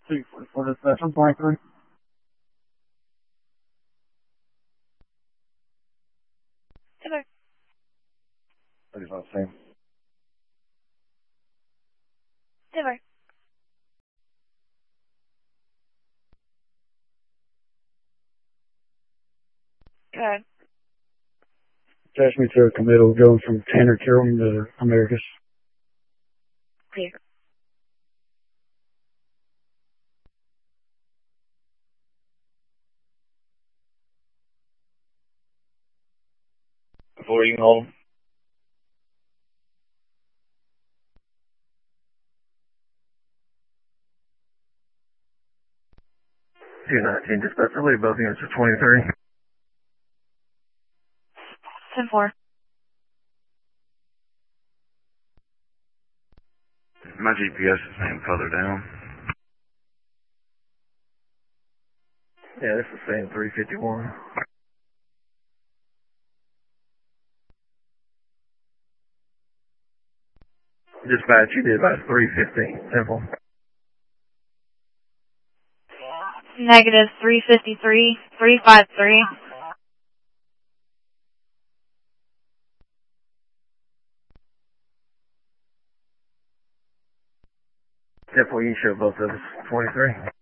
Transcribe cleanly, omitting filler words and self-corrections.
244 dispatch, I'm 23. 35 Sam. Silver. Good. Attach me to a committal going from Tanner Carrollton to Americus. Clear. Before you can hold him. 219 dispatch, I believe both units are 23. 10-4. My GPS is saying further down. Yeah, this is saying 351. Dispatch, you did about 315. Simple. Negative 353, 353. Simple, you show both of us 23.